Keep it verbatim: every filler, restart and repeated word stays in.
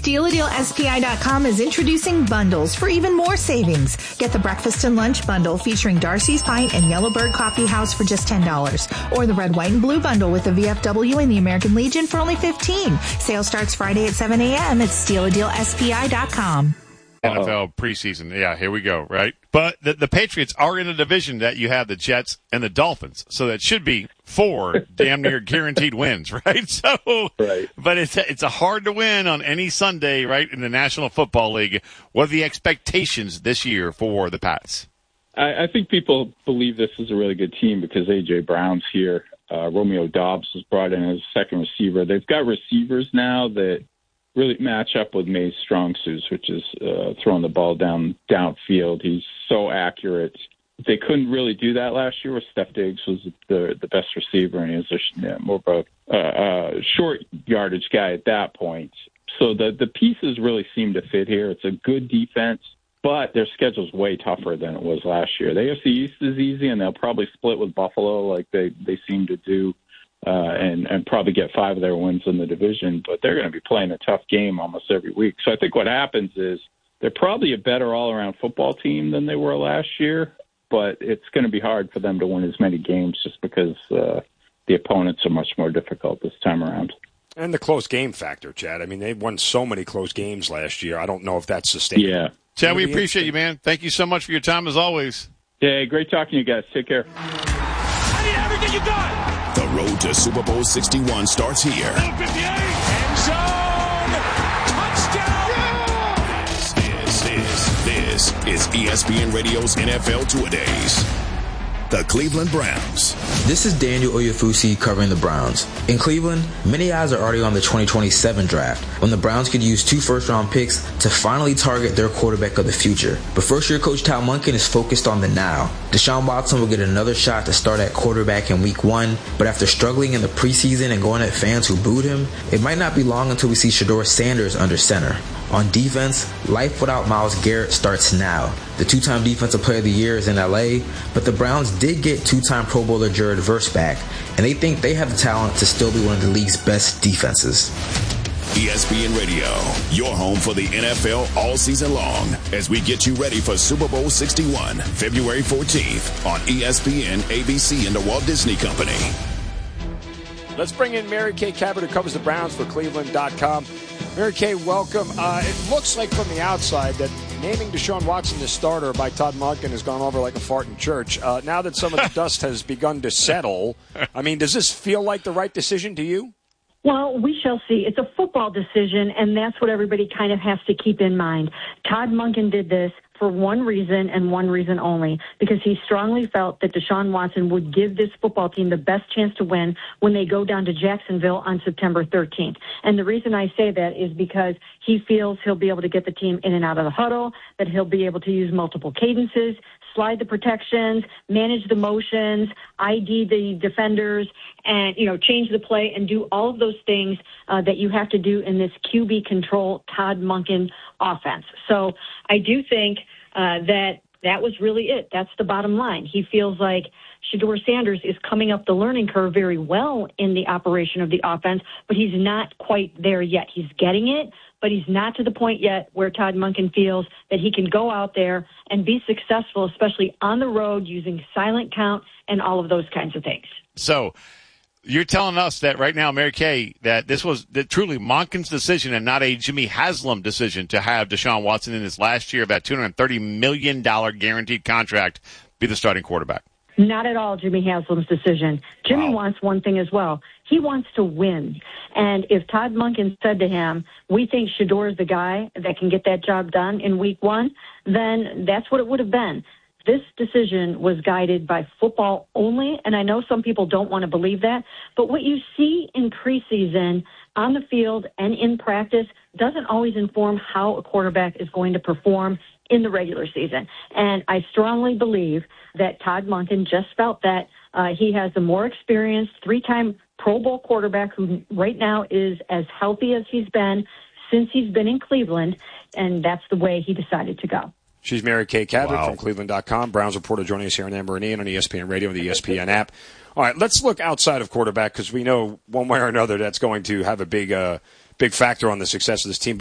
Steal A Deal S P I dot com is introducing bundles for even more savings. Get the breakfast and lunch bundle featuring Darcy's Pint and Yellowbird Coffee House for just ten dollars. Or the red, white, and blue bundle with the V F W and the American Legion for only fifteen dollars. Sale starts Friday at seven a.m. at Steal A Deal S P I dot com. N F L preseason. Yeah, here we go, right? But the, the Patriots are in a division that you have the Jets and the Dolphins. So that should be four damn near guaranteed wins, right? So, right. But it's a, it's a hard to win on any Sunday, right, in the National Football League. What are the expectations this year for the Pats? I, I think people believe this is a really good team because A J. Brown's here. Uh, Romeo Doubs was brought in as a second receiver. They've got receivers now that really match up with May's strong suits, which is uh, throwing the ball down downfield. He's so accurate. They couldn't really do that last year where Steph Diggs was the the best receiver, and he was a, yeah, more of a uh, uh, short yardage guy at that point. So the, the pieces really seem to fit here. It's a good defense, but their schedule's way tougher than it was last year. The A F C East is easy, and they'll probably split with Buffalo like they, they seem to do. Uh, and, and probably get five of their wins in the division, but they're going to be playing a tough game almost every week. So I think what happens is they're probably a better all-around football team than they were last year, but it's going to be hard for them to win as many games just because uh, the opponents are much more difficult this time around. And the close game factor, Chad. I mean, they won so many close games last year. I don't know if that's sustainable. Yeah. Chad, we appreciate you, man. Thank you so much for your time as always. Yeah, great talking to you guys. Take care. I need everything you got. The road to Super Bowl sixty-one starts here. End zone. Touchdown. Yeah! This, this, this is E S P N Radio's N F L Two-A-Days. The Cleveland Browns. This is Daniel Oyefusi covering the Browns. In Cleveland, many eyes are already on the twenty twenty-seven draft, when the Browns could use two first-round picks to finally target their quarterback of the future. But first-year coach Todd Monken is focused on the now. Deshaun Watson will get another shot to start at quarterback in week one, but after struggling in the preseason and going at fans who booed him, it might not be long until we see Shedeur Sanders under center. On defense, life without Myles Garrett starts now. The two-time Defensive Player of the Year is in L A, but the Browns did get two-time Pro Bowler Jared Verse back, and they think they have the talent to still be one of the league's best defenses. E S P N Radio, your home for the N F L all season long, as we get you ready for Super Bowl sixty-one, February fourteenth on E S P N, A B C, and the Walt Disney Company. Let's bring in Mary Kay Cabot, who covers the Browns for Cleveland dot com. Mary Kay, welcome. Uh, it looks like from the outside that naming Deshaun Watson the starter by Todd Monken has gone over like a fart in church. Uh, now that some of the dust has begun to settle, I mean, does this feel like the right decision to you? Well, we shall see. It's a football decision, and that's what everybody kind of has to keep in mind. Todd Monken did this for one reason and one reason only, because he strongly felt that Deshaun Watson would give this football team the best chance to win when they go down to Jacksonville on September thirteenth. And the reason I say that is because he feels he'll be able to get the team in and out of the huddle, that he'll be able to use multiple cadences, slide the protections, manage the motions, I D the defenders, and, you know, change the play and do all of those things uh, that you have to do in this Q B control Todd Monken offense. So I do think uh, that that was really it. That's the bottom line. He feels like Shedeur Sanders is coming up the learning curve very well in the operation of the offense, but he's not quite there yet. He's getting it, but he's not to the point yet where Todd Monken feels that he can go out there and be successful, especially on the road using silent count and all of those kinds of things. So you're telling us that right now, Mary Kay, that this was that truly Monken's decision and not a Jimmy Haslam decision to have Deshaun Watson in his last year of that two hundred thirty million dollars guaranteed contract be the starting quarterback. Not at all Jimmy Haslam's decision. Jimmy Wow. wants one thing as well. He wants to win. And if Todd Monken said to him, we think Shedeur is the guy that can get that job done in week one, then that's what it would have been. This decision was guided by football only, and I know some people don't want to believe that, but what you see in preseason on the field and in practice doesn't always inform how a quarterback is going to perform in the regular season. And I strongly believe that Todd Monken just felt that uh, he has a more experienced three-time Pro Bowl quarterback who right now is as healthy as he's been since he's been in Cleveland, and that's the way he decided to go. She's Mary Kay Cabot Wow. from Cleveland dot com. Browns reporter joining us here on Amber and Ian on E S P N Radio and the E S P N app. All right, let's look outside of quarterback because we know one way or another that's going to have a big, uh, big factor on the success of this team.